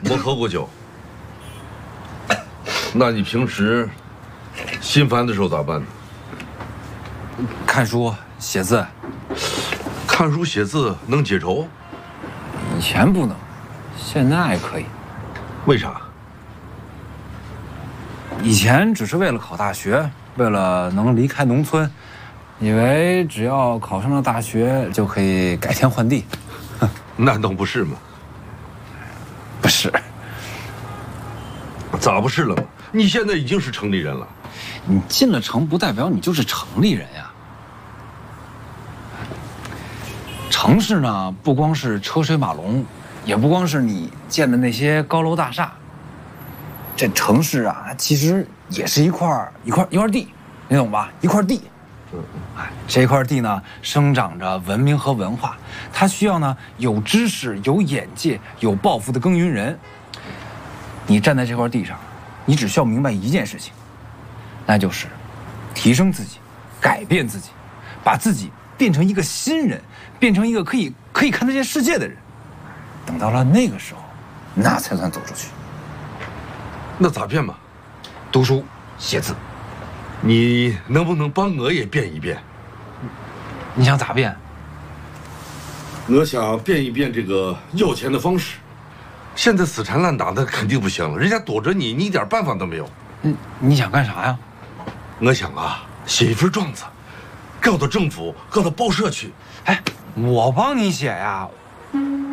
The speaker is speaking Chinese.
没喝过酒。那你平时心烦的时候咋办呢？ 看书、写字。 看书写字能解愁？ 以前不能，现在可以。 为啥？ 以前只是为了考大学，为了能离开农村，以为只要考上了大学就可以改天换地。 难道不是吗？ 不是。 咋不是了吗？你现在已经是城里人了。 你进了城不代表你就是城里人呀。城市呢，不光是车水马龙，也不光是你建的那些高楼大厦。这城市啊，其实也是一块地，你懂吧？一块地。哎，这块地呢，生长着文明和文化，它需要呢有知识、有眼界、有抱负的耕耘人。你站在这块地上，你只需要明白一件事情，那就是提升自己，改变自己，把自己变成一个新人，变成一个可以看得见世界的人。等到了那个时候，那才算走出去。 那咋变嘛？ 读书写字。 你能不能帮我也变一变？ 你想咋变？ 我想变一变这个要钱的方式。现在死缠烂打的肯定不行了，人家躲着你，你一点办法都没有。 你想干啥呀？ 我想啊，写一份状子，告到政府，告到报社去。 哎，我帮你写呀。